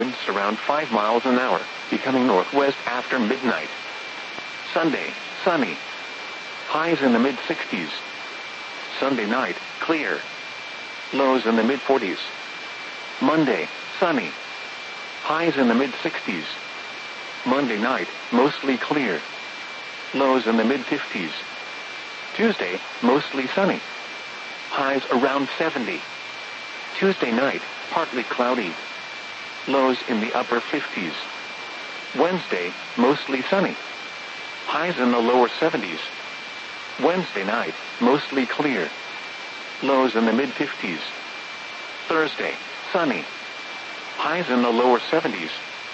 winds around 5 miles an hour, becoming northwest after midnight. Sunday, sunny. Highs in the mid-60s. Sunday night, clear. Lows in the mid-40s. Monday, sunny. Highs in the mid-60s. Monday night, mostly clear. Lows in the mid-50s. Tuesday, mostly sunny. Highs around 70. Tuesday night, partly cloudy. Lows in the upper 50s. Wednesday, mostly sunny. Highs in the lower 70s. Wednesday night, mostly clear. Lows in the mid-50s. Thursday, sunny. Highs in the lower 70s.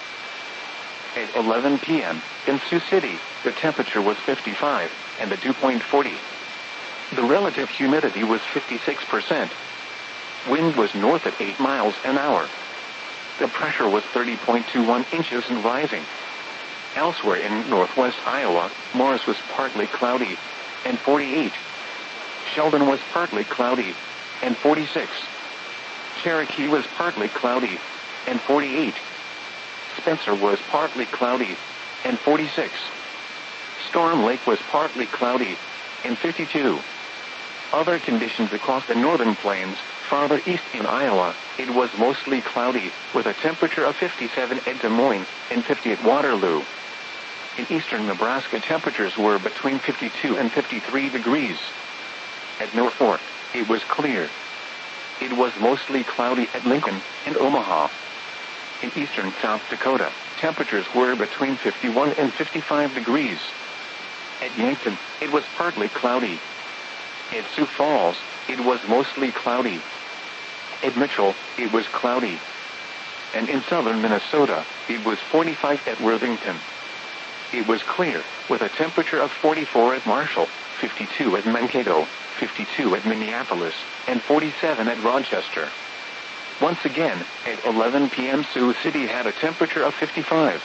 At 11 p.m., in Sioux City, the temperature was 55, and the dew point 40. The relative humidity was 56%. Wind was north at 8 miles an hour. The pressure was 30.21 inches and rising. Elsewhere in northwest Iowa, Morris was partly cloudy, and 48. Sheldon was partly cloudy, and 46. Cherokee was partly cloudy, and 48. Spencer was partly cloudy, and 46. Storm Lake was partly cloudy, and 52. Other conditions across the northern plains, farther east in Iowa, it was mostly cloudy, with a temperature of 57 at Des Moines and 50 at Waterloo. In eastern Nebraska, temperatures were between 52 and 53 degrees. At Norfolk, it was clear. It was mostly cloudy at Lincoln and Omaha. In eastern South Dakota, temperatures were between 51 and 55 degrees. At Yankton, it was partly cloudy. At Sioux Falls, it was mostly cloudy. At Mitchell, it was cloudy. And in southern Minnesota, it was 45 at Worthington. It was clear, with a temperature of 44 at Marshall, 52 at Mankato, 52 at Minneapolis, and 47 at Rochester. Once again, at 11 p.m. Sioux City had a temperature of 55.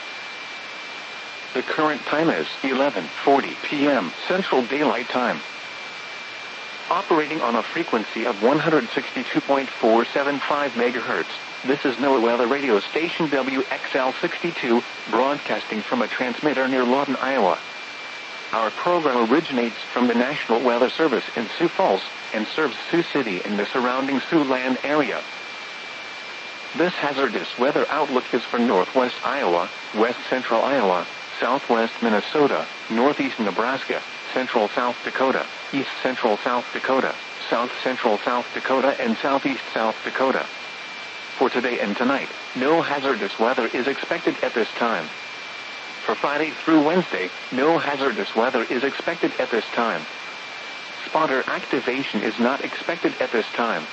The current time is 11:40 p.m. Central Daylight Time. Operating on a frequency of 162.475 MHz, this is NOAA Weather Radio Station WXL62, broadcasting from a transmitter near Lawton, Iowa. Our program originates from the National Weather Service in Sioux Falls and serves Sioux City and the surrounding Siouxland area. This hazardous weather outlook is for northwest Iowa, west central Iowa, southwest Minnesota, northeast Nebraska, central South Dakota, east central South Dakota, south central South Dakota, and southeast South Dakota. For today and tonight, no hazardous weather is expected at this time. For Friday through Wednesday, no hazardous weather is expected at this time. Spotter activation is not expected at this time.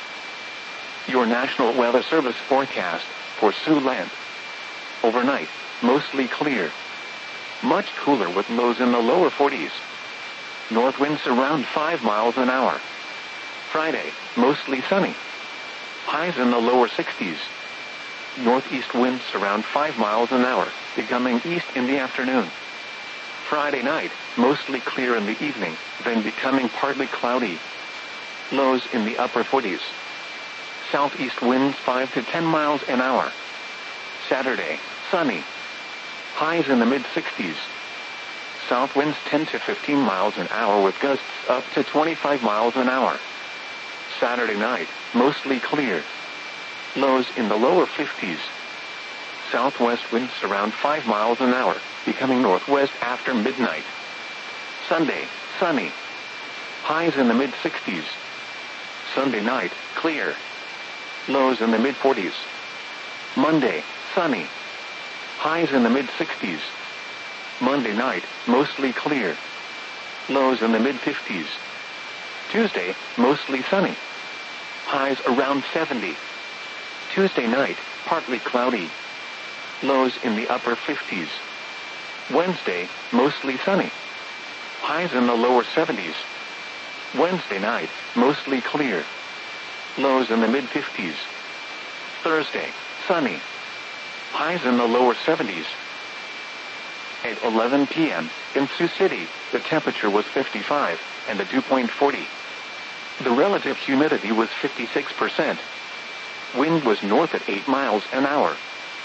Your National Weather Service forecast for Siouxland. Overnight, mostly clear. Much cooler with lows in the lower 40s. North winds around 5 miles an hour. Friday, mostly sunny. Highs in the lower 60s. Northeast winds around 5 miles an hour, becoming east in the afternoon. Friday night, mostly clear in the evening, then becoming partly cloudy. Lows in the upper 40s. Southeast winds 5 to 10 miles an hour. Saturday, sunny. Highs in the mid-60s. South winds 10 to 15 miles an hour with gusts up to 25 miles an hour. Saturday night, mostly clear. Lows in the lower 50s. Southwest winds around 5 miles an hour, becoming northwest after midnight. Sunday, sunny. Highs in the mid-60s. Sunday night, clear. Lows in the mid-40s. Monday, sunny. Highs in the mid-60s. Monday night, mostly clear. Lows in the mid-50s. Tuesday, mostly sunny. Highs around 70. Tuesday night, partly cloudy. Lows in the upper 50s. Wednesday, mostly sunny. Highs in the lower 70s. Wednesday night, mostly clear. Lows in the mid-50s. Thursday, sunny. Highs in the lower 70s. At 11 p.m., in Sioux City, the temperature was 55, and the dew point 40. The relative humidity was 56%. Wind was north at 8 miles an hour.